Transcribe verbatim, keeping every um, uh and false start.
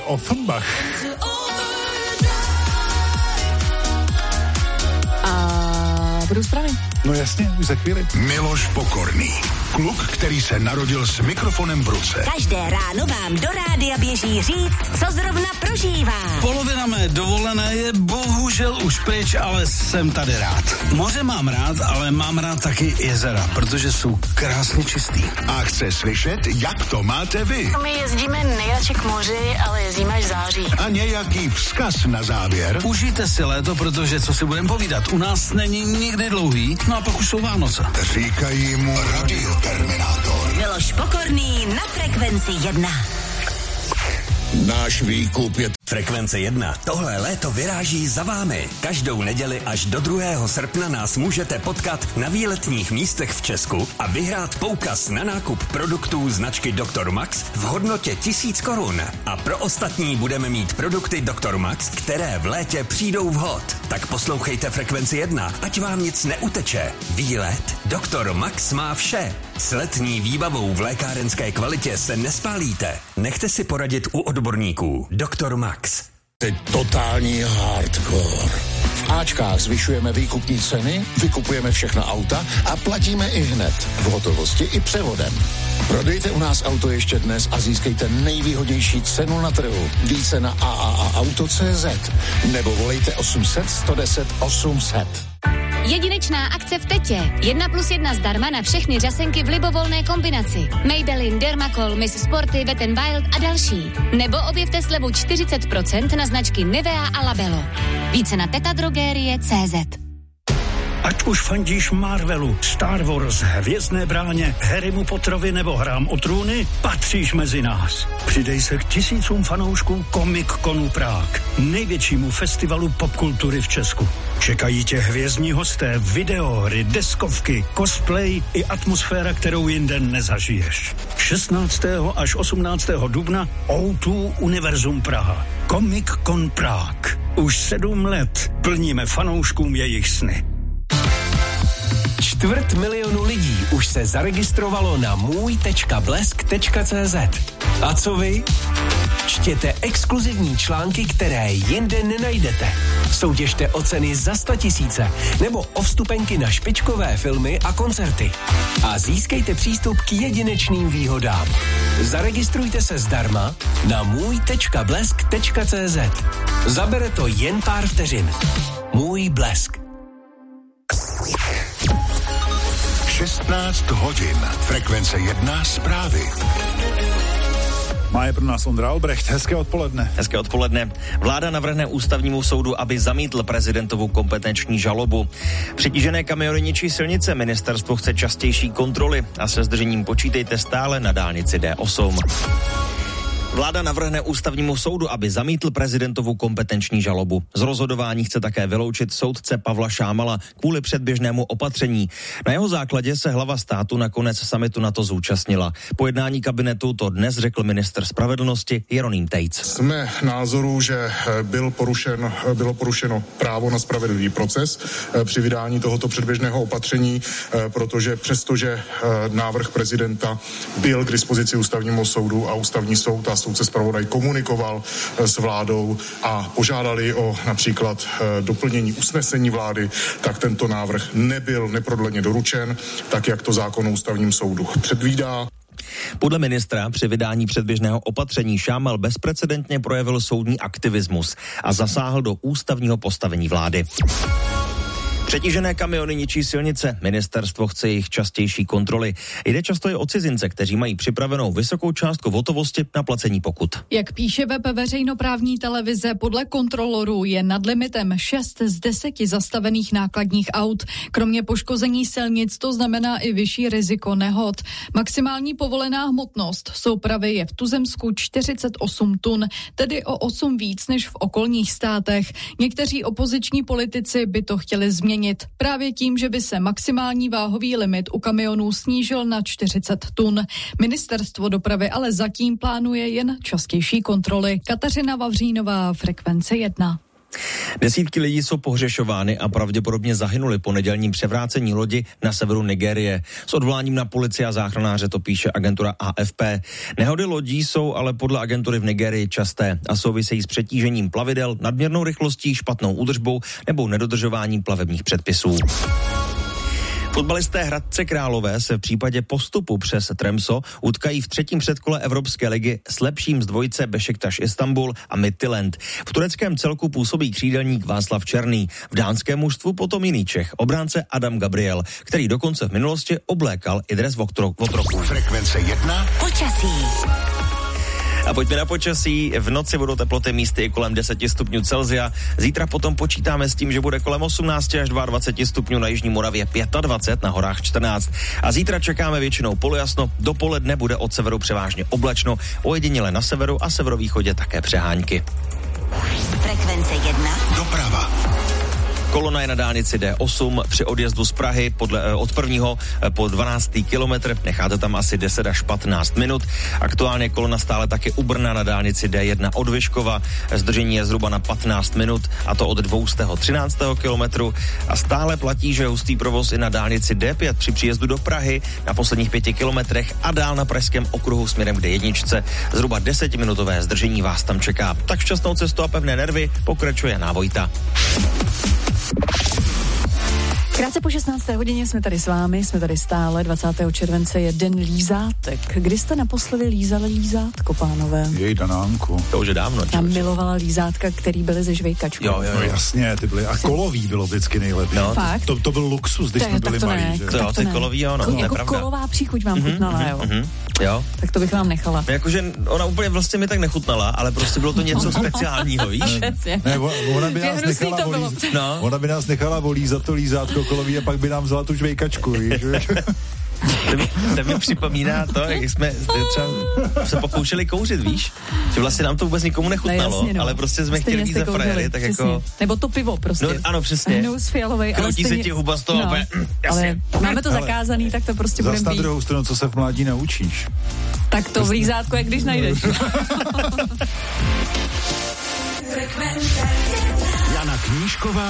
Offenbach. A budou zprávy. No jasně, už za chvíli. Miloš Pokorný. Kluk, který se narodil s mikrofonem v ruce. Každé ráno vám do rádia běží říct, co zrovna prožívá. Polovina mé dovolené je bohužel už pryč, ale jsem tady rád. Moře mám rád, ale mám rád taky jezera, protože jsou krásně čistý. A chce slyšet, jak to máte vy. My jezdíme nejradši k moři, ale jezdíme až v září. A nějaký vzkaz na závěr. Užijte si léto, protože co si budeme povídat, u nás není nikdy dlouhý, no a pak už jsou Vánoce. Říkají mu Radioterminátor. Miloš Pokorný na Frekvenci jedna. Náš výkup je Frekvence jedna. Tohle léto vyráží za vámi. Každou neděli až do druhého srpna nás můžete potkat na výletních místech v Česku a vyhrát poukaz na nákup produktů značky doktor Max v hodnotě tisíc korun. A pro ostatní budeme mít produkty doktor Max, které v létě přijdou vhod. Tak poslouchejte Frekvenci jedna, ať vám nic neuteče. Výlet doktor Max má vše. S letní výbavou v lékárenské kvalitě se nespálíte. Nechte si poradit u odborníků. doktor Max. teď totální hardcore. V Ačkách zvyšujeme výkupní ceny, vykupujeme všechna auta a platíme i hned. V hotovosti i převodem. Prodejte u nás auto ještě dnes a získejte nejvýhodnější cenu na trhu. Více na a a a auto tečka cé zet nebo volejte osm set, sto deset, osm set. Jedinečná akce v Tetě. Jedna plus jedna zdarma na všechny řasenky v libovolné kombinaci. Maybelline, Dermacol, Miss Sporty, Wet n Wild a další. Nebo objevte slevu čtyřicet procent na značky Nivea a Labello. Více na tetadrogerie tečka cé zet. Ať už fandíš Marvelu, Star Wars, Hvězdné bráně, Harrymu Potterovi nebo Hrám o trůny, patříš mezi nás. Přidej se k tisícům fanoušků Comic Conu Prague, největšímu festivalu popkultury v Česku. Čekají tě hvězdní hosté, videohry, deskovky, cosplay i atmosféra, kterou jinde nezažiješ. šestnáctého až osmnáctého dubna ó dva Univerzum Praha. Comic Con Prague. Už sedm let plníme fanouškům jejich sny. Čtvrt milionu lidí už se zaregistrovalo na můj tečka blesk tečka cé zet. A co vy? Čtěte exkluzivní články, které jinde nenajdete. Soutěžte o ceny za sto tisíce nebo o vstupenky na špičkové filmy a koncerty. A získejte přístup k jedinečným výhodám. Zaregistrujte se zdarma na můj tečka blesk tečka cé zet. Zabere to jen pár vteřin. Můj Blesk. šestnáct hodin. Frekvence jedna zprávy. Má je pro nás Ondra Albrecht. Hezké odpoledne. Hezké odpoledne. Vláda navrhne ústavnímu soudu, aby zamítl prezidentovu kompetenční žalobu. Přetížené kamiony ničí silnice, ministerstvo chce častější kontroly a se zdržením počítejte stále na dálnici D osm. Vláda navrhne ústavnímu soudu, aby zamítl prezidentovu kompetenční žalobu. Z rozhodování chce také vyloučit soudce Pavla Šámala kvůli předběžnému opatření. Na jeho základě se hlava státu nakonec summitu NATO zúčastnila. Po jednání kabinetu to dnes řekl ministr spravedlnosti Jeroným Tejc. Jsme názoru, že byl porušen, bylo porušeno právo na spravedlivý proces při vydání tohoto předběžného opatření, protože přestože návrh prezidenta byl k dispozici ústavnímu soudu a ústavní soud a soudce zpravodaj komunikoval s vládou a požádali o například doplnění usnesení vlády, tak tento návrh nebyl neprodleně doručen, tak jak to zákon o ústavním soudu předvídá. Podle ministra při vydání předběžného opatření Šámal bezprecedentně projevil soudní aktivismus a zasáhl do ústavního postavení vlády. Přetížené kamiony ničí silnice, ministerstvo chce jejich častější kontroly. Jde často i o cizince, kteří mají připravenou vysokou částku v hotovosti na placení pokut. Jak píše web veřejnoprávní televize, podle kontrolorů je nad limitem šest z deseti zastavených nákladních aut. Kromě poškození silnic to znamená i vyšší riziko nehod. Maximální povolená hmotnost soupravy je v tuzemsku čtyřicet osm tun, tedy o osm víc než v okolních státech. Někteří opoziční politici by to chtěli změnit. Právě tím, že by se maximální váhový limit u kamionů snížil na čtyřicet tun. Ministerstvo dopravy ale zatím plánuje jen častější kontroly. Kateřina Vavřínová, Frekvence jedna. Desítky lidí jsou pohřešovány a pravděpodobně zahynuli po nedělním převrácení lodi na severu Nigérie. S odvoláním na policii a záchranáře to píše agentura A F P. Nehody lodí jsou ale podle agentury v Nigérii časté a souvisejí s přetížením plavidel, nadměrnou rychlostí, špatnou údržbou nebo nedodržováním plavebních předpisů. Fotbalisté Hradce Králové se v případě postupu přes Tremso utkají v třetím předkole Evropské ligy s lepším z dvojice Bešiktaš Istanbul a Midtjylland. V tureckém celku působí křídelník Václav Černý. V dánském mužstvu potom jiný Čech, obránce Adam Gabriel, který dokonce v minulosti oblékal i dres Votroku. Frekvence jedna. Počasí. A pojďme na počasí. V noci budou teploty místy kolem deset stupňů Celsia. Zítra potom počítáme s tím, že bude kolem osmnáct až dvacet dva stupňů na jižní Moravě, dvacet pět, na horách čtrnáct. A zítra čekáme většinou polojasno. Dopoledne bude od severu převážně oblačno, ojediněle na severu a severovýchodě také přehánky. Frekvence jedna. Doprava. Kolona je na dálnici D osm při odjezdu z Prahy podle, od prvního po dvanáctý kilometr. Necháte tam asi deset až patnáct minut. Aktuálně kolona stále taky u Brna na dálnici D jedna od Vyškova. Zdržení je zhruba na patnáct minut a to od dvoustého třináctého kilometru. A stále platí, že hustý provoz i na dálnici D pět při příjezdu do Prahy na posledních pěti kilometrech a dál na pražském okruhu směrem k D jedna. Zhruba desetiminutové zdržení vás tam čeká. Tak šťastnou cestu a pevné nervy, pokračuje Jana Vojta. Krátce po šestnácté hodině jsme tady s vámi, jsme tady stále, dvacátého července je den lízátek. Kdy jste naposledy lízali lízátko, pánové? Jej, Danánku. To už je dávno. Já milovala lízátka, který byly ze žvejkačkou. Jo, jo, jo. No jasně, ty byly, a kolový bylo vždycky nejlepší. No. Fakt? To, to byl luxus, když to jsme je, byli to malí. Ne, že? To jo, ty kolový, jo, no, Ko, to je jako pravda. kolová příchuť vám mm-hmm, chutnala, jo. Mm-hmm, jo. Tak to bych vám nechala. Jakože ona úplně vlastně mi tak nechutnala, ale prostě bylo to něco speciálního, víš? Ne, ona by nás nechala to bylo. volíz, No. ona by nás nechala volízat to lízátko kolový a pak by nám vzala tu žvejkačku, víš? To mi, to mi připomíná to, jak jsme třeba se pokoušeli kouřit, víš? Že vlastně nám to vůbec nikomu nechutnalo, no, jasně, no. ale prostě jsme Stejně chtěli být za frajery, tak přesně. jako... Nebo to pivo prostě. No ano, přesně. Hnus fialovej, ale Kroutí stejně... se ti huba z toho, no, ale, ale máme to Ale zakázaný, tak to prostě budeme Zas na pít. druhou stranu, co se v mládí naučíš. Tak to v lízátku, jak když najdeš. Jana Knížková